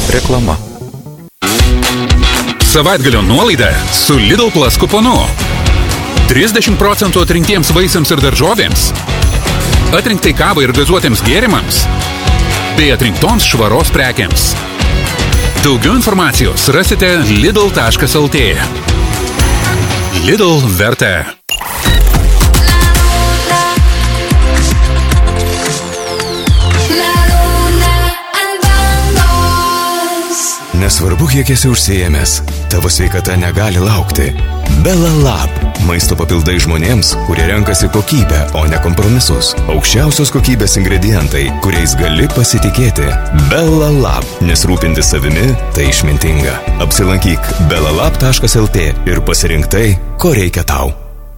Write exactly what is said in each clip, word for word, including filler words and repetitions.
Reklama. Savaitgalio nuolaida su Lidl Plus kuponu. trisdešimt procentų atrinktiems vaisiams ir daržovėms, atrinktai kavai ir gazuotiems gėrimams, bei atrinktoms švaros prekiams. Daugiau informacijos rasite lidl taškas lt. Lidl verta. Nesvarbu, kiek esi užsiėmęs, tavo sveikata negali laukti. Bella Lab. Maisto papildai žmonėms, kurie renkasi kokybę, o ne kompromisus. Aukščiausios kokybės ingredientai, kuriais gali pasitikėti. Bella Lab. Nes rūpintis savimi tai išmintinga. Apsilankyk bella lab taškas lt ir pasirink tai, ko reikia tau.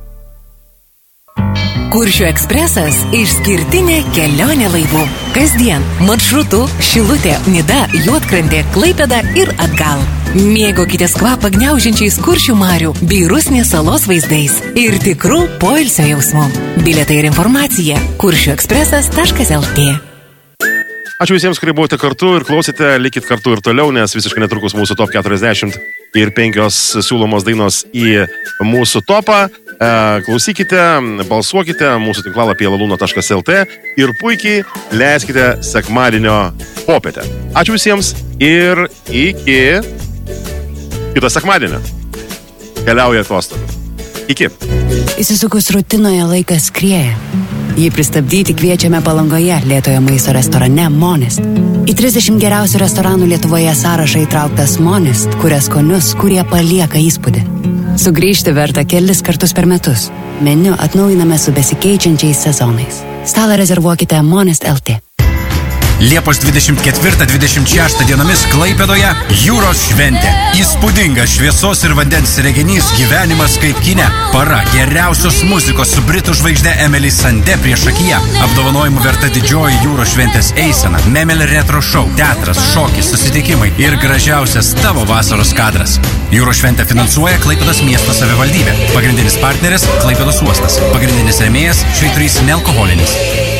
Kuršių ekspresas – išskirtinė kelionė laivu. Kasdien maršrutu Šilutė, Nida, Juodkrantė, Klaipėda ir atgal. Mėgaukitės kvapą gniaužiančiais Kuršių marių bei Rusnės salos vaizdais ir tikrų poilsio jausmų. Bilietai ir informacija kuršių ekspresas taškas lt. Ačiū visiems, kurie buvote kartu ir klausėte, likit kartu ir toliau, nes visiškai netrukus mūsų top keturiasdešimt ir penkios siūlomos dainos į mūsų topą. Klausykite, balsuokite mūsų tinklalapyje laluna taškas lt ir puikiai leiskite sekmadienio popietę. Ačiū visiems ir iki kito sekmadienio. Keliauja atostogų. Iki. Įsisukus rutinoje laikas skrieja. Jį pristabdyti kviečiame Palangoje lėtojo maisto restorane Monist. Į trisdešimt geriausių restoranų Lietuvoje sąrašą įtrauktas Monist, kuria skonius, kurie palieka įspūdį. Sugrįžti verta kelis kartus per metus. Meniu atnaujiname su besikeičiančiais sezonais. Stalą rezervuokite Monist lt. Liepos dvidešimt ketvirtą dvidešimt šeštą dienomis Klaipėdoje jūros šventė. Įspūdingas šviesos ir vandens reginys gyvenimas kaip kine. Para geriausios muzikos su britų žvaigžde Emily Sandé priešakyje. Apdovanojimų verta didžioji jūros šventės eisena, Memel retro show, teatras, šokis, susitikimai ir gražiausias tavo vasaros kadras. Jūros šventę finansuoja Klaipėdos miesto savivaldybė. Pagrindinis partneris Klaipėdos uostas. Pagrindinis rėmėjas švyturys nealkoholinis.